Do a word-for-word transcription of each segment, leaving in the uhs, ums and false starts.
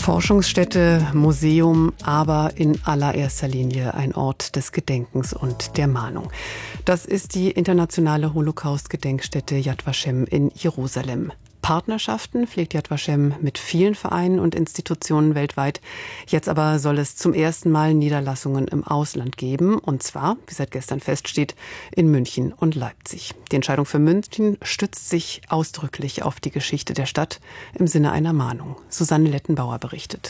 Forschungsstätte, Museum, aber in allererster Linie ein Ort des Gedenkens und der Mahnung. Das ist die internationale Holocaust-Gedenkstätte Yad Vashem in Jerusalem. Partnerschaften pflegt Yad Vashem mit vielen Vereinen und Institutionen weltweit. Jetzt aber soll es zum ersten Mal Niederlassungen im Ausland geben. Und zwar, wie seit gestern feststeht, in München und Leipzig. Die Entscheidung für München stützt sich ausdrücklich auf die Geschichte der Stadt im Sinne einer Mahnung. Susanne Lettenbauer berichtet.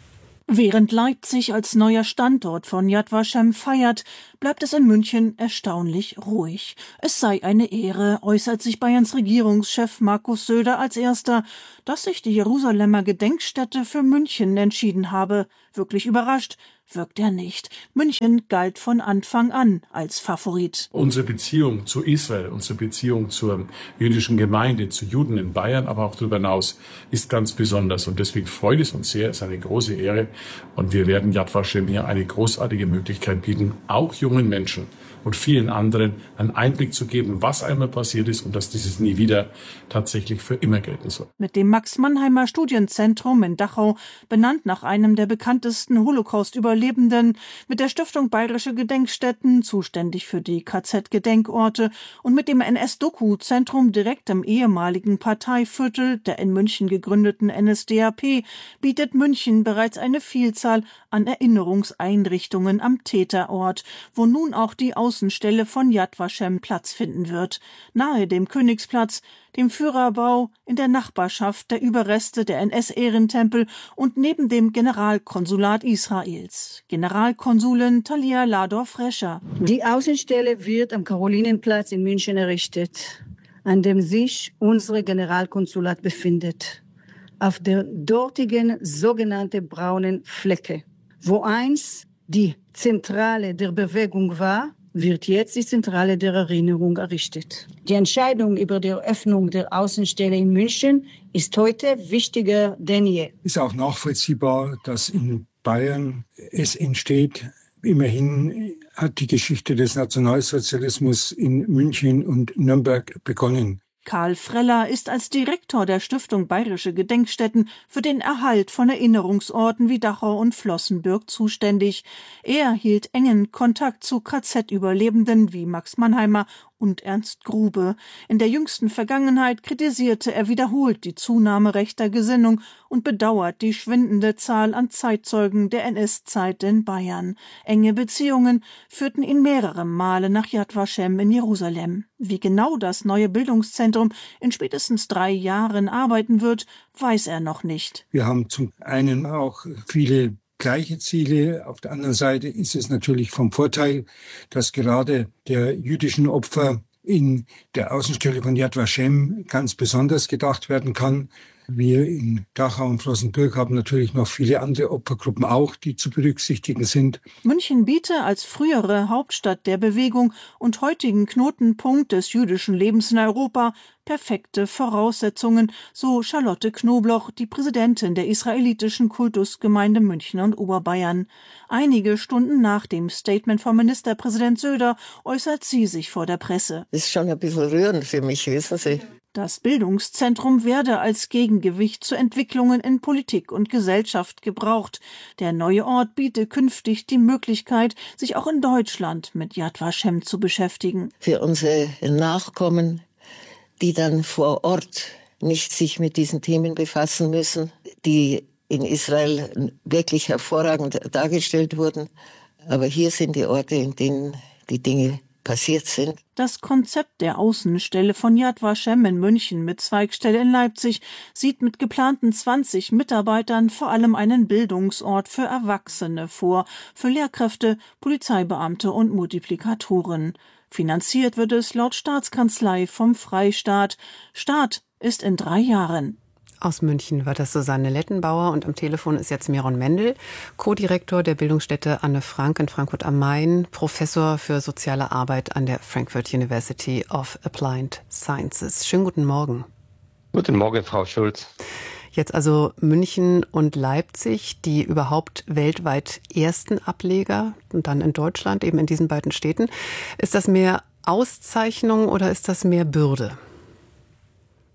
Während Leipzig als neuer Standort von Yad Vashem feiert, bleibt es in München erstaunlich ruhig. Es sei eine Ehre, äußert sich Bayerns Regierungschef Markus Söder als erster, dass sich die Jerusalemer Gedenkstätte für München entschieden habe. Wirklich überrascht wirkt er nicht. München galt von Anfang an als Favorit. Unsere Beziehung zu Israel, unsere Beziehung zur jüdischen Gemeinde, zu Juden in Bayern, aber auch darüber hinaus, ist ganz besonders. Und deswegen freut es uns sehr, es ist eine große Ehre. Und wir werden Yad Vashem hier eine großartige Möglichkeit bieten, auch jungen Menschen und vielen anderen einen Einblick zu geben, was einmal passiert ist und dass dieses nie wieder tatsächlich für immer gelten soll. Mit dem Max-Mannheimer Studienzentrum in Dachau, benannt nach einem der bekanntesten Holocaust-Überlebenden, mit der Stiftung Bayerische Gedenkstätten, zuständig für die K Z-Gedenkorte, und mit dem N S-Doku-Zentrum direkt im ehemaligen Parteiviertel der in München gegründeten N S D A P, bietet München bereits eine Vielzahl an Erinnerungseinrichtungen am Täterort, wo nun auch die Außenstelle von Yad Vashem Platz finden wird. Nahe dem Königsplatz, dem Führerbau, in der Nachbarschaft der Überreste der N S-Ehrentempel und neben dem Generalkonsulat Israels. Generalkonsulin Talia Ladorf-Rescher. Die Außenstelle wird am Karolinenplatz in München errichtet, an dem sich unser Generalkonsulat befindet. Auf der dortigen sogenannten braunen Flecke, wo einst die Zentrale der Bewegung war, wird jetzt die Zentrale der Erinnerung errichtet. Die Entscheidung über die Eröffnung der Außenstelle in München ist heute wichtiger denn je. Ist auch nachvollziehbar, dass in Bayern es entsteht. Immerhin hat die Geschichte des Nationalsozialismus in München und Nürnberg begonnen. Karl Freller ist als Direktor der Stiftung Bayerische Gedenkstätten für den Erhalt von Erinnerungsorten wie Dachau und Flossenbürg zuständig. Er hielt engen Kontakt zu K Z-Überlebenden wie Max Mannheimer und Ernst Grube. In der jüngsten Vergangenheit kritisierte er wiederholt die Zunahme rechter Gesinnung und bedauert die schwindende Zahl an Zeitzeugen der N S-Zeit in Bayern. Enge Beziehungen führten ihn mehrere Male nach Yad Vashem in Jerusalem. Wie genau das neue Bildungszentrum in spätestens drei Jahren arbeiten wird, weiß er noch nicht. Wir haben zum einen auch viele gleiche Ziele. Auf der anderen Seite ist es natürlich vom Vorteil, dass gerade der jüdischen Opfer in der Außenstelle von Yad Vashem ganz besonders gedacht werden kann. Wir in Dachau und Flossenbürg haben natürlich noch viele andere Opfergruppen auch, die zu berücksichtigen sind. München biete als frühere Hauptstadt der Bewegung und heutigen Knotenpunkt des jüdischen Lebens in Europa perfekte Voraussetzungen, so Charlotte Knobloch, die Präsidentin der israelitischen Kultusgemeinde München und Oberbayern. Einige Stunden nach dem Statement von Ministerpräsident Söder äußert sie sich vor der Presse. Das ist schon ein bisschen rührend für mich, wissen Sie. Das Bildungszentrum werde als Gegengewicht zu Entwicklungen in Politik und Gesellschaft gebraucht. Der neue Ort biete künftig die Möglichkeit, sich auch in Deutschland mit Yad Vashem zu beschäftigen. Für unsere Nachkommen, die dann vor Ort nicht sich mit diesen Themen befassen müssen, die in Israel wirklich hervorragend dargestellt wurden. Aber hier sind die Orte, in denen die Dinge passiert sind. Das Konzept der Außenstelle von Yad Vashem in München mit Zweigstelle in Leipzig sieht mit geplanten zwanzig Mitarbeitern vor allem einen Bildungsort für Erwachsene vor, für Lehrkräfte, Polizeibeamte und Multiplikatoren. Finanziert wird es laut Staatskanzlei vom Freistaat. Start ist in drei Jahren. Aus München war das Susanne Lettenbauer und am Telefon ist jetzt Miron Mendel, Co-Direktor der Bildungsstätte Anne Frank in Frankfurt am Main, Professor für soziale Arbeit an der Frankfurt University of Applied Sciences. Schönen guten Morgen. Guten Morgen, Frau Schulz. Jetzt also München und Leipzig, die überhaupt weltweit ersten Ableger und dann in Deutschland, eben in diesen beiden Städten. Ist das mehr Auszeichnung oder ist das mehr Bürde?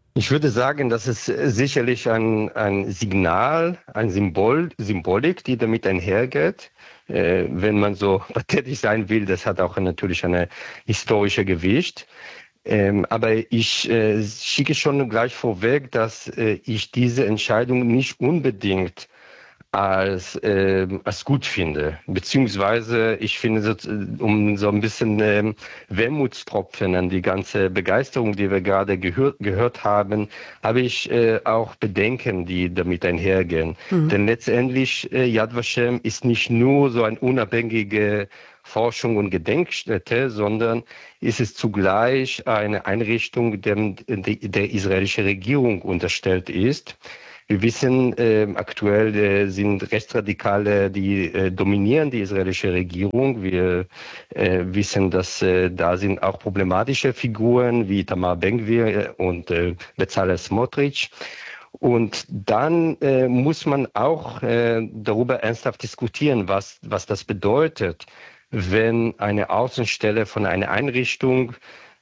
Ich würde sagen, das ist sicherlich ein, ein Signal, ein Symbol, Symbolik, die damit einhergeht. Äh, wenn man so tätig sein will, das hat auch natürlich eine historische Gewicht. Ähm, aber ich äh, schicke schon gleich vorweg, dass äh, ich diese Entscheidung nicht unbedingt als, äh, als gut finde. Beziehungsweise ich finde, so, um so ein bisschen äh, Wermutstropfen an die ganze Begeisterung, die wir gerade gehört, gehört haben, habe ich äh, auch Bedenken, die damit einhergehen. Mhm. Denn letztendlich äh, Yad Vashem ist nicht nur so eine unabhängige Forschung und Gedenkstätte, sondern ist es zugleich eine Einrichtung, der der israelischen Regierung unterstellt ist. Wir wissen, äh, aktuell äh, sind Rechtsradikale, die äh, dominieren die israelische Regierung. Wir äh, wissen, dass äh, da sind auch problematische Figuren wie Tamar Ben-Gvir und äh, Bezalel Smotrich. Und dann äh, muss man auch äh, darüber ernsthaft diskutieren, was, was das bedeutet, wenn eine Außenstelle von einer Einrichtung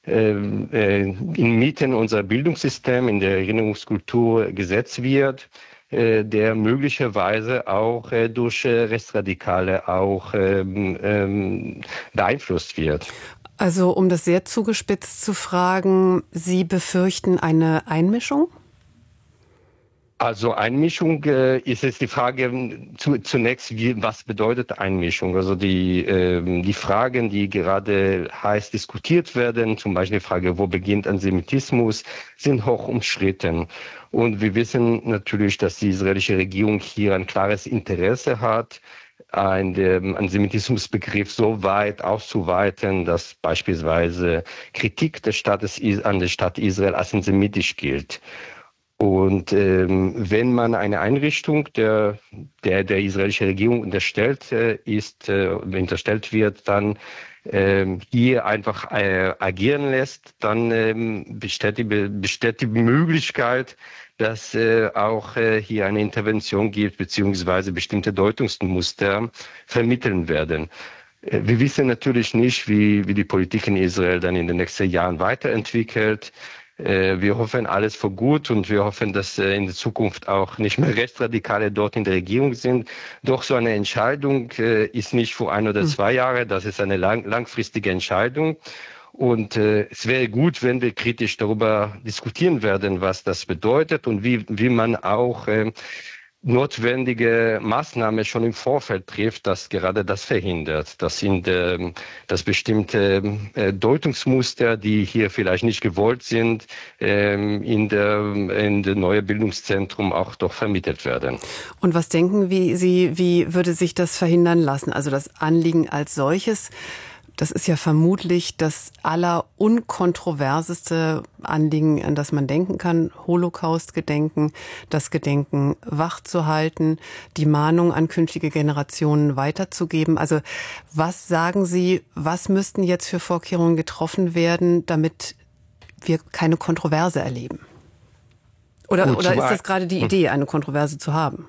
inmitten unserer Bildungssystem, in der Erinnerungskultur gesetzt wird, der möglicherweise auch durch Rechtsradikale auch beeinflusst wird. Also um das sehr zugespitzt zu fragen, Sie befürchten eine Einmischung? Also Einmischung äh, ist jetzt die Frage zu, zunächst, wie, was bedeutet Einmischung? Also die, äh, die Fragen, die gerade heiß diskutiert werden, zum Beispiel die Frage, wo beginnt Antisemitismus, sind hoch umstritten. Und wir wissen natürlich, dass die israelische Regierung hier ein klares Interesse hat, einen Antisemitismusbegriff so weit auszuweiten, dass beispielsweise Kritik des Staates an der Stadt Israel als antisemitisch gilt. Und ähm, wenn man eine Einrichtung der der der israelischen Regierung unterstellt äh, ist, äh, unterstellt wird, dann ähm, hier einfach äh, agieren lässt, dann ähm, besteht die besteht die Möglichkeit, dass äh, auch äh, hier eine Intervention gibt, beziehungsweise bestimmte Deutungsmuster vermitteln werden. Äh, wir wissen natürlich nicht, wie wie die Politik in Israel dann in den nächsten Jahren weiterentwickelt. Wir hoffen alles für gut und wir hoffen, dass in der Zukunft auch nicht mehr Rechtsradikale dort in der Regierung sind. Doch so eine Entscheidung ist nicht für ein oder zwei Jahre, das ist eine lang, langfristige Entscheidung. Und äh, es wäre gut, wenn wir kritisch darüber diskutieren werden, was das bedeutet und wie, wie man auch äh, notwendige Maßnahmen schon im Vorfeld trifft, dass gerade das verhindert. Das sind äh, das bestimmte äh, Deutungsmuster, die hier vielleicht nicht gewollt sind, äh, in der in der neue Bildungszentrum auch doch vermittelt werden. Und was denken wie Sie, wie würde sich das verhindern lassen? Also das Anliegen als solches, das ist ja vermutlich das allerunkontroverseste Anliegen, an das man denken kann. Holocaust-Gedenken, das Gedenken wachzuhalten, die Mahnung an künftige Generationen weiterzugeben. Also was sagen Sie, was müssten jetzt für Vorkehrungen getroffen werden, damit wir keine Kontroverse erleben? Oder, Gut, oder ist das gerade die Idee, eine Kontroverse zu haben?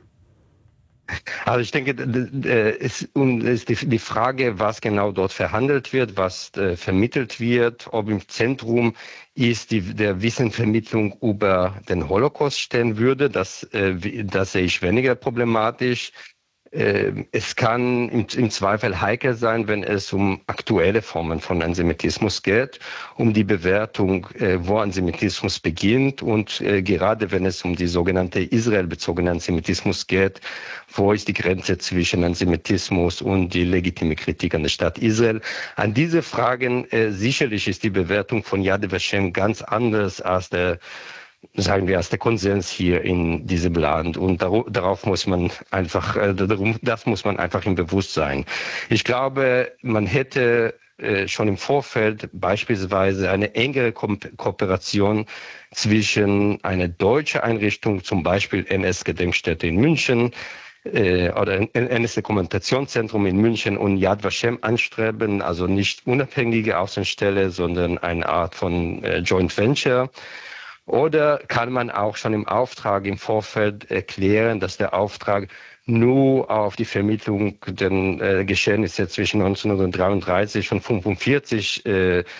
Also ich denke, es ist die Frage, was genau dort verhandelt wird, was vermittelt wird, ob im Zentrum ist die der Wissensvermittlung über den Holocaust stehen würde. Das, das sehe ich weniger problematisch. Es kann im, im Zweifel heikel sein, wenn es um aktuelle Formen von Antisemitismus geht, um die Bewertung, wo Antisemitismus beginnt und gerade wenn es um die sogenannte israelbezogene Antisemitismus geht, wo ist die Grenze zwischen Antisemitismus und die legitime Kritik an der Stadt Israel. An diese Fragen sicherlich ist die Bewertung von Yad Vashem ganz anders als der sagen wir, als der Konsens hier in diesem Land. Und darauf muss man einfach, das muss man einfach im Bewusstsein. Ich glaube, man hätte schon im Vorfeld beispielsweise eine engere Ko- Kooperation zwischen einer deutschen Einrichtung, zum Beispiel N S-Gedenkstätte in München, äh, oder N S-Dokumentationszentrum in München und Yad Vashem anstreben, also nicht unabhängige Außenstelle, sondern eine Art von äh, Joint Venture. Oder kann man auch schon im Auftrag im Vorfeld erklären, dass der Auftrag nur auf die Vermittlung der äh, Geschehnisse zwischen neunzehnhundertdreiunddreißig und fünfundvierzig äh,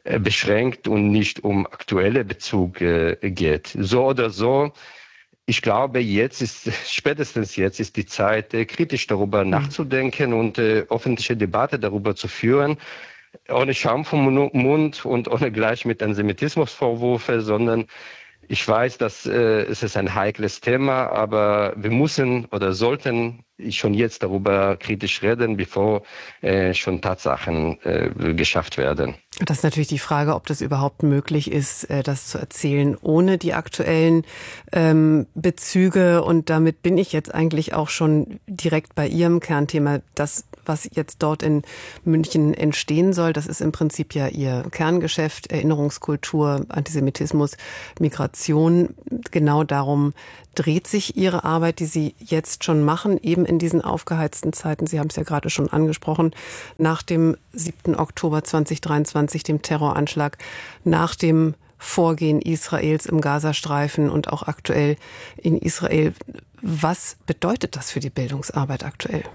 äh, beschränkt und nicht um aktuelle Bezug äh, geht. So oder so, ich glaube, jetzt ist, spätestens jetzt ist die Zeit, äh, kritisch darüber mhm. nachzudenken und äh, öffentliche Debatte darüber zu führen, ohne Scham vom Mund und ohne gleich mit Antisemitismusvorwürfe, sondern ich weiß, dass äh, es ist ein heikles Thema, aber wir müssen oder sollten schon jetzt darüber kritisch reden, bevor äh, schon Tatsachen äh, geschafft werden. Das ist natürlich die Frage, ob das überhaupt möglich ist, äh, das zu erzählen, ohne die aktuellen ähm, Bezüge. Und damit bin ich jetzt eigentlich auch schon direkt bei Ihrem Kernthema. Das, was jetzt dort in München entstehen soll, das ist im Prinzip ja Ihr Kerngeschäft, Erinnerungskultur, Antisemitismus, Migration. Genau darum dreht sich Ihre Arbeit, die Sie jetzt schon machen, eben in diesen aufgeheizten Zeiten. Sie haben es ja gerade schon angesprochen, nach dem siebten Oktober zweitausenddreiundzwanzig, dem Terroranschlag, nach dem Vorgehen Israels im Gazastreifen und auch aktuell in Israel. Was bedeutet das für die Bildungsarbeit aktuell?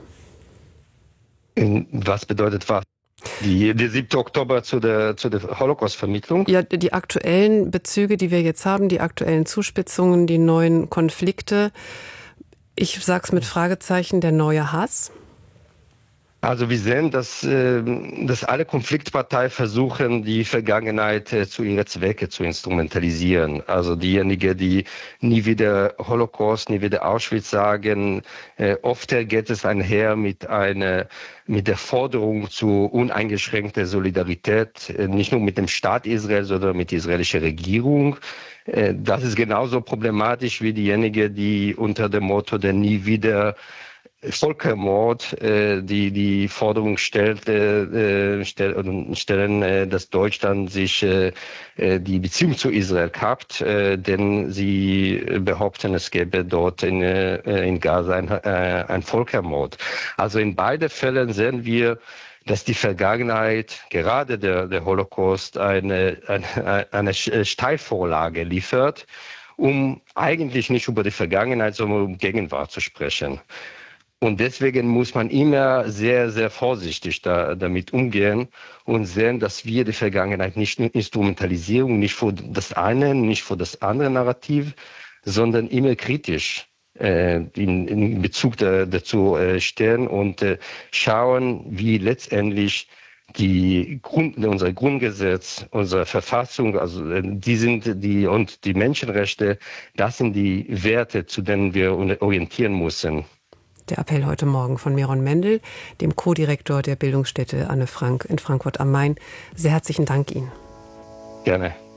Was bedeutet was? Die, der siebte Oktober zu der, zu der Holocaust-Vermittlung? Ja, die aktuellen Bezüge, die wir jetzt haben, die aktuellen Zuspitzungen, die neuen Konflikte. Ich sag's mit Fragezeichen, der neue Hass. Also wir sehen, dass, dass alle Konfliktparteien versuchen, die Vergangenheit zu ihren Zwecke zu instrumentalisieren. Also diejenigen, die nie wieder Holocaust, nie wieder Auschwitz sagen, oft geht es einher mit einer, mit der Forderung zu uneingeschränkter Solidarität, nicht nur mit dem Staat Israel, sondern mit der israelischen Regierung. Das ist genauso problematisch wie diejenigen, die unter dem Motto der nie wieder Völkermord, äh, die die Forderung stellt, äh, stell, stellen, äh, dass Deutschland sich äh, die Beziehung zu Israel kappt, äh, denn sie behaupten, es gäbe dort in, äh, in Gaza ein, äh, ein Völkermord. Also in beiden Fällen sehen wir, dass die Vergangenheit, gerade der, der Holocaust, eine, eine, eine Steilvorlage liefert, um eigentlich nicht über die Vergangenheit, sondern um Gegenwart zu sprechen. Und deswegen muss man immer sehr, sehr vorsichtig da, damit umgehen und sehen, dass wir die Vergangenheit nicht instrumentalisieren, nicht für das eine, nicht für das andere Narrativ, sondern immer kritisch äh, in, in Bezug da, dazu äh, stehen und äh, schauen, wie letztendlich die Grund, unser Grundgesetz, unsere Verfassung, also die sind die und die Menschenrechte, das sind die Werte, zu denen wir orientieren müssen. Der Appell heute Morgen von Meron Mendel, dem Co-Direktor der Bildungsstätte Anne Frank in Frankfurt am Main. Sehr herzlichen Dank Ihnen. Gerne.